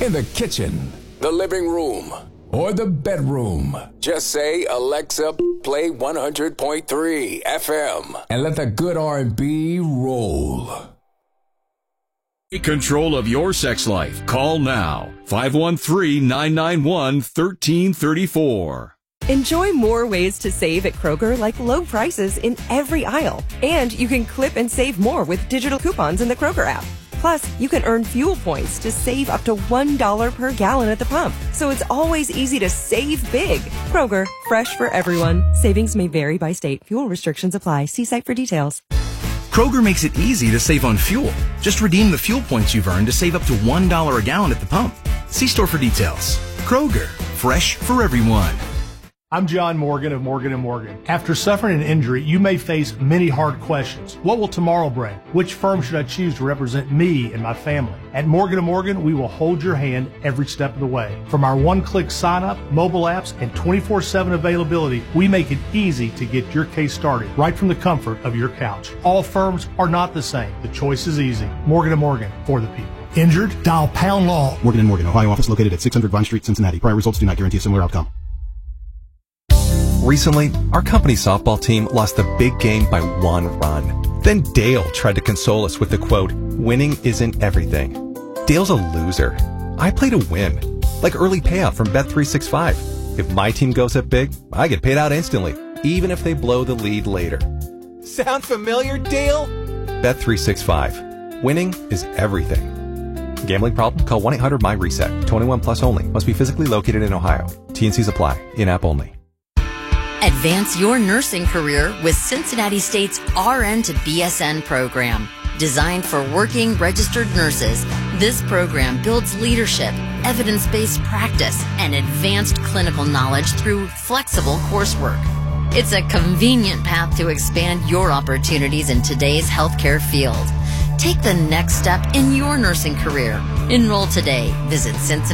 in the kitchen, the living room, or the bedroom. Just say, Alexa, play 100.3 FM and let the good R&B roll. Take control of your sex life. Call now. 513-991-1334. Enjoy more ways to save at Kroger, like low prices in every aisle. And you can clip and save more with digital coupons in the Kroger app. Plus, you can earn fuel points to save up to $1 per gallon at the pump. So it's always easy to save big. Kroger, fresh for everyone. Savings may vary by state. Fuel restrictions apply. See site for details. Kroger makes it easy to save on fuel. Just redeem the fuel points you've earned to save up to $1 a gallon at the pump. See store for details. Kroger, fresh for everyone. I'm John Morgan of Morgan & Morgan. After suffering an injury, you may face many hard questions. What will tomorrow bring? Which firm should I choose to represent me and my family? At Morgan & Morgan, we will hold your hand every step of the way. From our one-click sign-up, mobile apps, and 24/7 availability, we make it easy to get your case started right from the comfort of your couch. All firms are not the same. The choice is easy. Morgan & Morgan, for the people. Injured? Dial pound law. Morgan & Morgan, Ohio office located at 600 Vine Street, Cincinnati. Prior results do not guarantee a similar outcome. Recently, our company softball team lost a big game by 1 run. Then Dale tried to console us with the quote, "Winning isn't everything." Dale's a loser. I play to win, like early payout from Bet365. If my team goes up big, I get paid out instantly, even if they blow the lead later. Sound familiar, Dale? Bet365. Winning is everything. Gambling problem? Call 1-800-MY-RESET. 21 plus only. Must be physically located in Ohio. T&Cs apply. In-app only. Advance your nursing career with Cincinnati State's RN to BSN program. Designed for working registered nurses, this program builds leadership, evidence-based practice, and advanced clinical knowledge through flexible coursework. It's a convenient path to expand your opportunities in today's healthcare field. Take the next step in your nursing career. Enroll today. Visit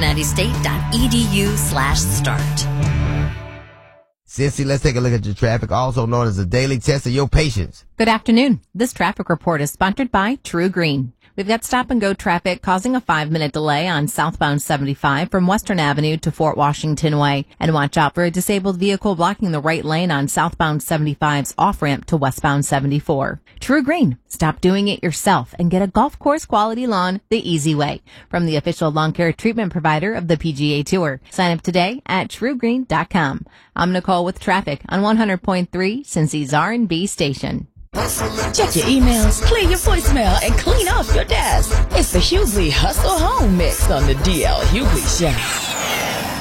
cincinnatistate.edu/start. Cincy, let's take a look at your traffic, also known as a daily test of your patience. Good afternoon. This traffic report is sponsored by True Green. We've got stop-and-go traffic causing a 5-minute delay on southbound 75 from Western Avenue to Fort Washington Way. And watch out for a disabled vehicle blocking the right lane on southbound 75's off-ramp to westbound 74. True Green. Stop doing it yourself and get a golf course quality lawn the easy way. From the official lawn care treatment provider of the PGA Tour. Sign up today at truegreen.com. I'm Nicole with traffic on 100.3 Cincy's R&B station. Check your emails, clear your voicemail, and clean off your desk. It's the Hughley Hustle Home Mix on the DL Hughley Show.